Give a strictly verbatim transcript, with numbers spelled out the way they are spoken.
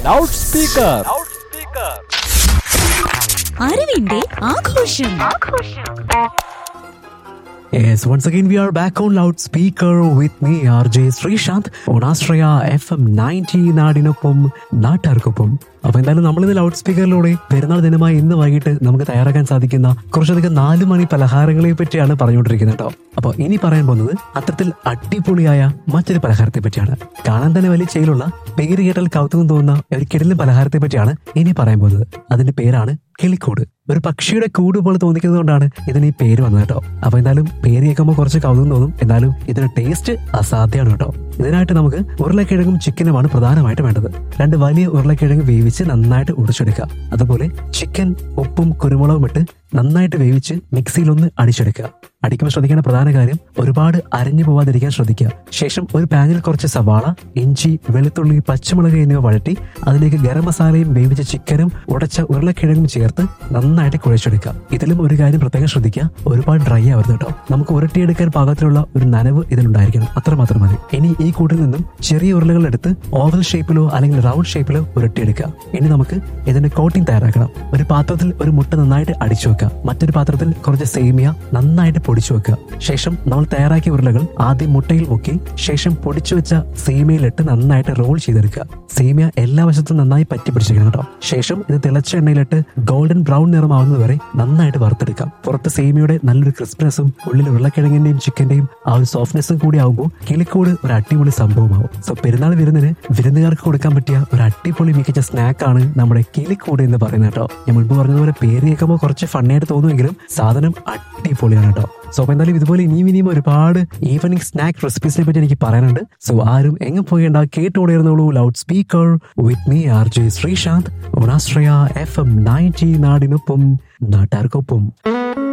Loud speaker. അറിവിന്റെ ആഘോഷം. Yes, once again we are back on loudspeaker with me R J Srishant on Astraya F M ninety നാടിനൊപ്പം നാട്ടാർക്കൊപ്പം. അപ്പൊ എന്തായാലും നമ്മളിത് ലൗഡ് സ്പീക്കറിലൂടെ പെരുന്നാൾ ദിനമായി ഇന്ന് വൈകിട്ട് നമുക്ക് തയ്യാറാക്കാൻ സാധിക്കുന്ന കുറച്ചധികം നാല് മണി പലഹാരങ്ങളെ പറ്റിയാണ് പറഞ്ഞുകൊണ്ടിരിക്കുന്നത് കേട്ടോ. അപ്പൊ ഇനി പറയാൻ പോകുന്നത് അത്തരത്തിൽ അടിപൊളിയായ മറ്റൊരു പലഹാരത്തെ പറ്റിയാണ്. കാണാൻ തന്നെ വലിയ ചെയ്യിലുള്ള, പേര് കേട്ടാൽ കൗതുകം തോന്നുന്ന ഒരു കിടലും പലഹാരത്തെ പറ്റിയാണ് ഇനി പറയാൻ പോകുന്നത്. അതിന്റെ പേരാണ് കിളിക്കൂട്. ഒരു പക്ഷിയുടെ കൂട് പോലെ തോന്നിക്കുന്നത് കൊണ്ടാണ് ഇതിന് ഈ പേര് വന്നത് കേട്ടോ. അപ്പൊ എന്തായാലും പേര് കേൾക്കുമ്പോൾ കുറച്ച് കൗതുകം തോന്നും, എന്നാലും ഇതിന്റെ ടേസ്റ്റ് അസാധ്യമാണ് കേട്ടോ. ഇതിനായിട്ട് നമുക്ക് ഉരുളക്കിഴങ്ങും ചിക്കനുമാണ് പ്രധാനമായിട്ട് വേണ്ടത്. രണ്ട് വലിയ ഉരുളക്കിഴങ്ങ് വേവിച്ച് നന്നായിട്ട് ഉടച്ചെടുക്കുക. അതുപോലെ ചിക്കൻ ഉപ്പും കുരുമുളകും ഇട്ട് നന്നായിട്ട് വേവിച്ച് മിക്സിയിൽ ഒന്ന് അടിച്ചെടുക്കുക. അടിക്കുമ്പോൾ ശ്രദ്ധിക്കേണ്ട പ്രധാന കാര്യം ഒരുപാട് അരഞ്ഞു പോവാതിരിക്കാൻ ശ്രദ്ധിക്കുക. ശേഷം ഒരു പാനിൽ കുറച്ച് സവാള, ഇഞ്ചി, വെളുത്തുള്ളി, പച്ചമുളക് എന്നിവ വഴറ്റി അതിലേക്ക് ഗരം മസാലയും വേവിച്ച ചിക്കനും ഉടച്ച ഉരുളക്കിഴങ്ങും ചേർത്ത് നന്നായിട്ട് കുഴച്ചെടുക്കുക. ഇതിലും ഒരു കാര്യം പ്രത്യേകം ശ്രദ്ധിക്കുക, ഒരുപാട് ഡ്രൈ ആവരുത് കേട്ടോ. നമുക്ക് ഉരുട്ടിയെടുക്കാൻ പാകത്തിലുള്ള ഒരു നനവ് ഇതിലുണ്ടായിരിക്കണം, അത്രമാത്രം മതി. ഇനി ഈ കൂട്ടിൽ നിന്നും ചെറിയ ഉരുളകൾ എടുത്ത് ഓവൽ ഷേപ്പിലോ അല്ലെങ്കിൽ റൗണ്ട് ഷേപ്പിലോ ഉരുട്ടിയെടുക്കുക. ഇനി നമുക്ക് ഇതിന്റെ കോട്ടിംഗ് തയ്യാറാക്കണം. ഒരു പാത്രത്തിൽ ഒരു മുട്ട നന്നായിട്ട് അടിച്ചു വെക്കുക. മറ്റൊരു പാത്രത്തിൽ കുറച്ച് സേമിയ നന്നായിട്ട് പൊടിച്ചു വെക്കുക. ശേഷം നമ്മൾ തയ്യാറാക്കിയ ഉരുളകൾ ആദ്യം മുട്ടയിൽ മുക്കി ശേഷം പൊടിച്ചു വെച്ച സേമിയയിലിട്ട് നന്നായിട്ട് റോൾ ചെയ്തെടുക്കുക. സേമിയ എല്ലാ വശത്തും നന്നായി പറ്റി പിടിച്ചിരിക്കണം കേട്ടോ. ശേഷം ഇത് തിളച്ച എണ്ണയിലിട്ട് ഗോൾഡൻ ബ്രൗൺ നിറമാവുന്നത് വരെ നന്നായിട്ട് വറുത്തെടുക്കാം. പുറത്ത് സേമിയയുടെ നല്ലൊരു ക്രിസ്പിനെസ്സും ഉള്ളിൽ ഉരുളക്കിഴങ്ങിന്റെയും ചിക്കന്റെയും ആ ഒരു സോഫ്റ്റ്നെസ്സും കൂടി ആവുമ്പോൾ കിളിക്കൂട് ഒരു അടിപൊളി സംഭവമാവും. സോ പെരുന്നാൾ വിരുന്നിന് വിരുന്നുകാർക്ക് കൊടുക്കാൻ പറ്റിയ ഒരു അടിപൊളി മികച്ച സ്നാക്കാണ് നമ്മുടെ കിളിക്കൂട് എന്ന് പറയുന്നത് കേട്ടോ. ഞാൻ മുൻപ് പറഞ്ഞതുപോലെ പേര് കേൾക്കുമ്പോൾ കുറച്ച് ഫണ്ണായിട്ട് തോന്നുമെങ്കിലും സാധനം അടിപൊളിയാണ് കേട്ടോ. സോ അപ്പൊ എന്തായാലും ഇതുപോലെ ഇനിയും ഇനിയും ഒരുപാട് ഈവനിങ് സ്നാക്ക് റെസിപ്പീസിനെ പറ്റി എനിക്ക് പറയാനുണ്ട്. സോ ആരും എങ്ങും പോകേണ്ട, കേട്ടോടിയിരുന്നുള്ളൂ loud speaker with me R J Sreesanth on Ashraya F M ninety നാടിനൊപ്പം നാട്ടാർക്കൊപ്പം.